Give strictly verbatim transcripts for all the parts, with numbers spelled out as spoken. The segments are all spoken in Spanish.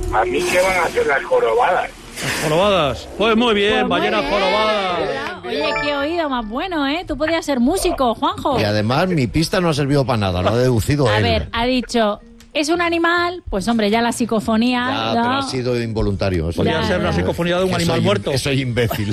A mí qué van a hacer las jorobadas. Las jorobadas. Pues muy bien, Pues muy ballenas bien, jorobadas. ¿verdad? Oye, qué oído más bueno, ¿eh? Tú podías ser músico, Juanjo. Y además mi pista no ha servido para nada, lo ha deducido A él. ver, ha dicho, es un animal, pues hombre, ya la psicofonía... Ya, ¿no? pero ha sido involuntario. Eso Podría Ya, ser ya. la psicofonía de un Que animal soy- muerto. que soy imbécil.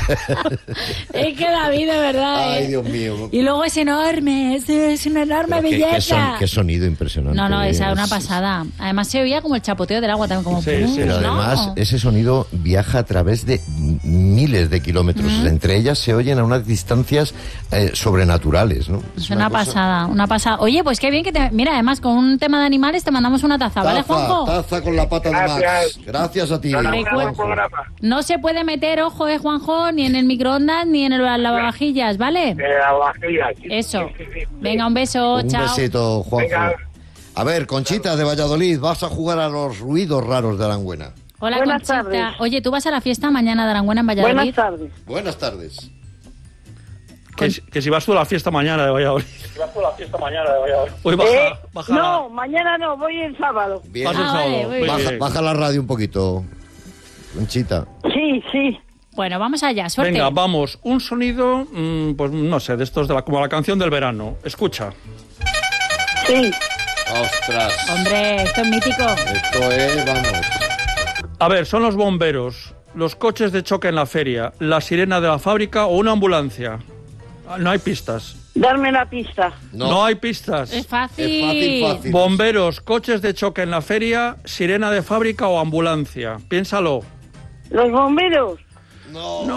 Es que David, de verdad, Ay, ¿eh? Dios mío. Y luego es enorme, es, es una enorme Pero qué, belleza. qué son- qué sonido impresionante. No, no, esa es una Es- pasada. Además se oía como el chapoteo del agua también, como... Sí, ¡pum! sí. Pero ¿no? además ese sonido viaja a través de miles de kilómetros. Entre ellas se oyen a unas distancias eh, sobrenaturales, ¿no? Es una, pasada, una pasada. Oye, pues qué bien que te... Mira, además con un tema de animales te mandamos una taza, ¿vale, Juanjo? taza con la pata de Max. Gracias. Gracias a ti. Enhorabuena por el Juanjo. programa. No se puede meter, ojo, eh, Juanjo, ni en el microondas ni en el lavavajillas, ¿vale? De la vajilla. Sí, Eso. sí, sí, sí. Venga, un beso, Un chao. besito, Juanjo. Venga. A ver, Conchita de Valladolid, vas a jugar a los ruidos raros de Arangüena. Hola, Buenas Conchita. tardes. Oye, ¿tú vas a la fiesta mañana de Arangüena en Valladolid? Buenas tardes. Buenas tardes. Que, si- que si vas tú a la fiesta mañana de Valladolid. Si vas tú a la fiesta mañana de Valladolid. Hoy baja, Eh, baja no, la- mañana no, voy el sábado. Bien. Pasa el Ah, vale, sábado. muy Muy Baja, bien. baja la radio un poquito, Conchita. Sí, sí. Bueno, vamos allá, suerte. Venga, vamos. Un sonido, mm, pues no sé, de estos de la, como la canción del verano. Escucha. Sí. Ostras. Hombre, esto es mítico. Esto es, vamos. A ver, son los bomberos, los coches de choque en la feria, la sirena de la fábrica o una ambulancia. Ah, no hay pistas. Darme la pista. No, hay pistas. Es fácil. Es fácil, fácil. Bomberos, coches de choque en la feria, sirena de fábrica o ambulancia. Piénsalo. Los bomberos. No.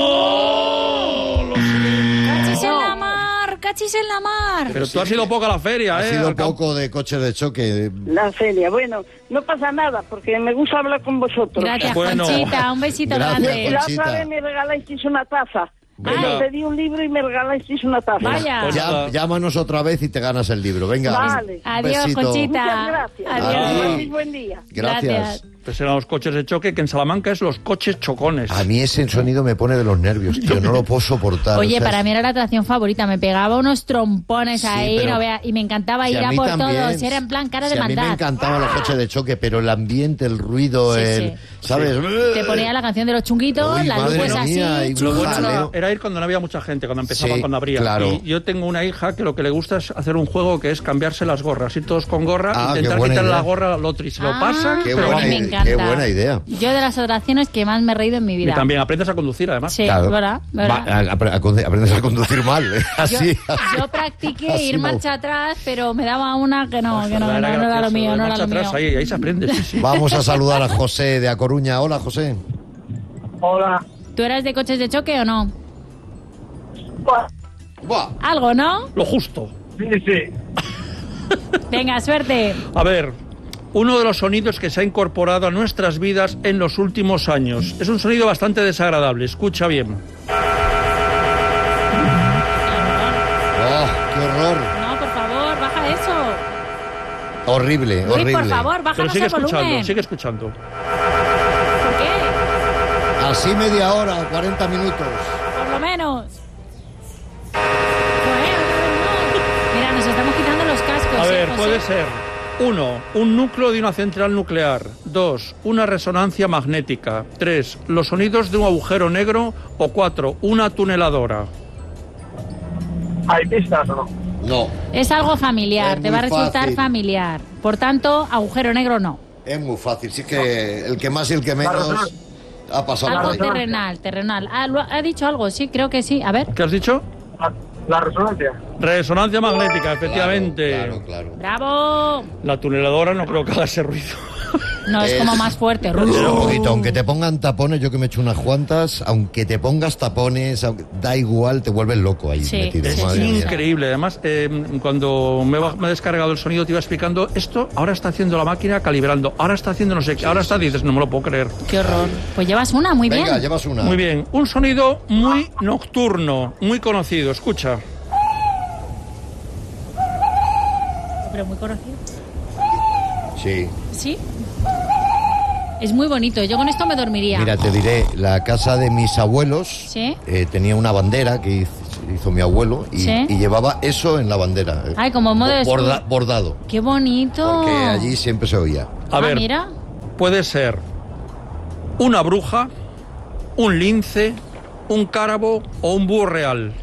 ¡No! Lo siento. Cachis en la mar, cachis en la mar. Pero tú has ido poco a la feria, Ha ¿eh? sido Al campo. poco de coches de choque. La feria. Bueno, no pasa nada, porque me gusta hablar con vosotros. Gracias, Bueno. Conchita. Un besito Gracias, grande. Y la Conchita. otra vez me regalasteis una taza. Venga. Ay, pedí un libro y me regalasteis una taza. Vaya. Pues Ya- nada. llámanos otra vez y te ganas el libro. Venga. Vale. un Adiós, besito. Conchita. Muchas gracias. Adiós. A ti. Paséis buen día. Gracias. Gracias. Pues eran los coches de choque, que en Salamanca es los coches chocones. A mí ese sonido me pone de los nervios, tío. No lo puedo soportar. Oye, o sea, para mí era la atracción favorita. Me pegaba unos trompones Sí, ahí, pero- no vea, y me encantaba si ir a a mí por también, todos. Era en plan cara si de a mí me maldad. encantaban los coches de choque, pero el ambiente, el ruido, Sí, el, sí. ¿sabes? Te ponía la canción de los chunguitos, Uy, las madre luces mía, así. y Lo bueno era, jaleo. era ir cuando no había mucha gente, cuando empezaban, Sí, cuando abría. claro. Y yo tengo una hija que lo que le gusta es hacer un juego que es cambiarse las gorras, ir todos con gorra, Ah, qué intentar buena quitarle idea. la gorra al otro y se lo Ah, pasan. Qué pero buena, me vamos. idea, encanta. qué buena idea. Yo de las atracciones que más me he reído en mi Y vida. también aprendes a conducir, además. Sí, Claro. ¿verdad? ¿verdad? Va, a- a- a condu- aprendes a conducir mal, ¿eh? Yo, Así. yo practiqué así ir no. marcha atrás, pero me daba una que no, que no, Era no, no era lo gracioso, mío, de no era marcha lo mío. atrás, ahí, ahí se aprende, sí, sí. Vamos a saludar a José de A Coruña. Hola, José. Hola. ¿Tú eras de coches de choque o no? Buah. Algo, ¿no? Lo justo. Sí, sí. Venga, suerte. A ver, uno de los sonidos que se ha incorporado a nuestras vidas en los últimos años. Es un sonido bastante desagradable, escucha bien. Oh, qué horror. No, por favor, baja eso. Horrible, Luis, horrible. por favor, Pero bájanos sigue el volumen. escuchando, sigue escuchando. ¿Por qué? Así media hora, cuarenta minutos. Por lo menos. Joder, no. Mira, nos estamos quitando los cascos. A ¿eh, ver, José? puede ser uno, un núcleo de una central nuclear. dos, una resonancia magnética. tres, los sonidos de un agujero negro. O cuatro, una tuneladora. ¿Hay pistas o no? No, Es algo familiar, Es te va a muy resultar fácil. familiar. Por tanto, agujero negro no. es muy fácil. Sí que el que más y el que menos ha pasado Algo por ahí. terrenal, terrenal. Ah, lo- ha dicho algo, sí, creo que sí. A ver. ¿Qué has dicho? La, la resonancia. Resonancia magnética, efectivamente. Claro, claro. ¡Bravo! La tuneladora no creo que haga ese ruido. No, es Es- como más fuerte. Es un poquito, aunque te pongan tapones, yo que me echo unas cuantas, aunque te pongas tapones, aunque- da igual, te vuelves loco ahí Sí, metido. Es sí, madre sí, mía. increíble. Además, eh, cuando me, he- me he descargado el sonido, te iba explicando esto. Ahora está haciendo la máquina calibrando. Ahora está haciendo no sé qué. Ahora está, dices, no me lo puedo creer. Qué horror. Pues llevas una, muy Venga, bien. llevas una. Muy bien. Un sonido muy nocturno, muy conocido. Escucha. Pero muy conocido. Sí. ¿Sí? Es muy bonito. Yo con esto me dormiría. Mira, te diré, la casa de mis abuelos ¿Sí? eh, tenía una bandera que hizo, hizo mi abuelo y, ¿Sí? y llevaba eso en la bandera. eh, Ay, como modo de borda- escudo. bordado. ¡Qué bonito! Porque allí siempre se oía. A Ah, ver, mira. puede ser una bruja, un lince, un cárabo o un búho real.